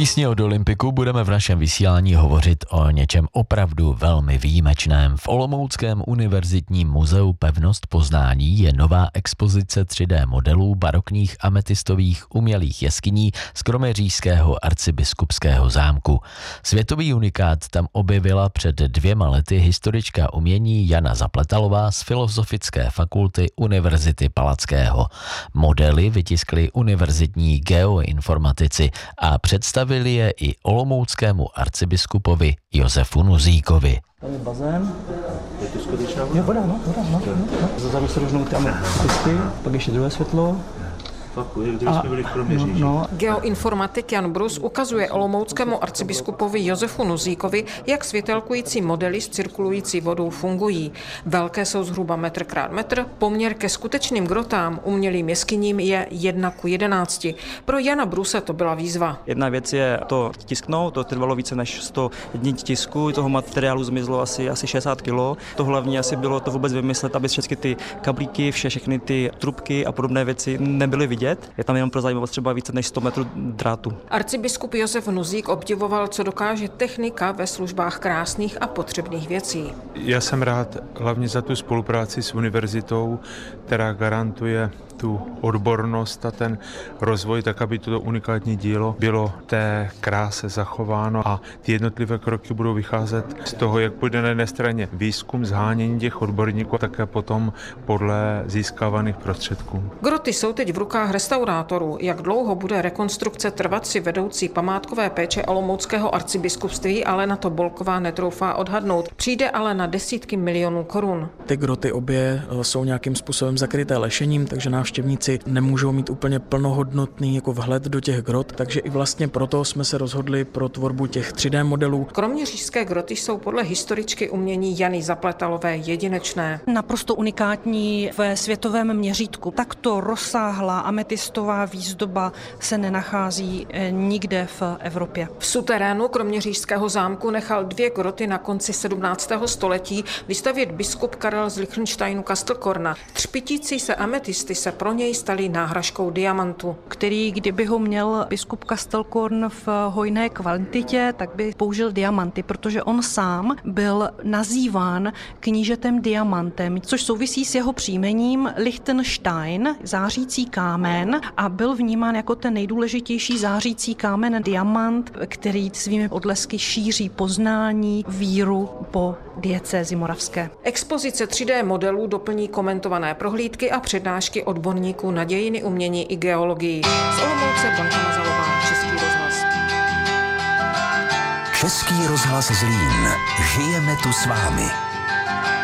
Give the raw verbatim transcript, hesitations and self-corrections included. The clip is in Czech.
písni od Olympiku budeme v našem vysílání hovořit o něčem opravdu velmi výjimečném. V Olomouckém univerzitním muzeu Pevnost Poznání je nová expozice tři dé modelů barokních ametistových umělých jeskyní z kroměřížského arcibiskupského zámku. Světový unikát tam objevila před dvěma lety historička umění Jana Zapletalová z Filozofické fakulty Univerzity Palackého. Modely vytiskli univerzitní geoinformatici a představili je i olomouckému arcibiskupovi Josefu Nuzíkovi. Tady je bazén. Je to skutečná voda? Je voda, no, voda, no. no. Zazadu se rožnou ty ametisty, pak ještě druhé světlo. Fakt, když jsme byli v Kroměříži. No, no. Geoinformatik Jan Brus ukazuje olomouckému arcibiskupovi Josefu Nuzíkovi, jak světelkující modely s cirkulující vodou fungují. Velké jsou zhruba metr krát metr, poměr ke skutečným grotám umělým jeskyním je jedna ku jedenácti. Pro Jana Bruse to byla výzva. Jedna věc je to tisknout, to trvalo více než sto dní tisku, toho materiálu zmizlo asi, asi šedesát kilo. To hlavní asi bylo to vůbec vymyslet, aby všechny ty kablíky, vše, všechny ty trubky a podobné věci nebyly vidět. Je tam jenom pro zajímavost třeba více než sto metrů drátu. Arcibiskup Josef Nuzík obdivoval, co dokáže technika ve službách krásných a potřebných věcí. Já jsem rád hlavně za tu spolupráci s univerzitou, která garantuje tu odbornost a ten rozvoj, tak aby toto unikátní dílo bylo té kráse zachováno a ty jednotlivé kroky budou vycházet z toho, jak bude na jedné straně výzkum, zhánění těch odborníků, také potom podle získávaných prostředků. Groty jsou teď v rukách restaurátorů. Jak dlouho bude rekonstrukce trvat, si vedoucí památkové péče olomouckého arcibiskupství Alena Tobolková netroufá odhadnout. Přijde ale na desítky milionů korun. Ty groty obě jsou nějakým způsobem zakryté lešením, takže návštěvníci nemůžou mít úplně plnohodnotný jako vhled do těch grot, takže i vlastně proto jsme se rozhodli pro tvorbu těch tři dé modelů. Kroměřížské groty jsou podle historičky umění Jany Zapletalové jedinečné. Naprosto unikátní ve světovém měřítku. Takto rozsáhlá ametistová výzdoba se nenachází nikde v Evropě. V suterénu kroměřížského zámku nechal dvě groty na konci sedmnáctého století vystavět biskup Karel z Lichtensteinu Kastelkorna. Třpitící se ametisty se pro něj staly náhražkou diamantu. Který, kdyby ho měl biskup Kastelkorn v hojné kvantitě, tak by použil diamanty, protože on sám byl nazýván knížetem diamantem, což souvisí s jeho příjmením Lichtenstein, zářící kámen, a byl vnímán jako ten nejdůležitější zářící kámen diamant, který svými odlesky šíří poznání, víru po diecézi moravské. Expozice tři dé modelů doplní komentované prohlídky a přednášky odborníků na dějiny umění i geologii. Z Olomouce Blanka Mazalová, Český rozhlas. Český rozhlas Zlín. Žijeme tu s vámi.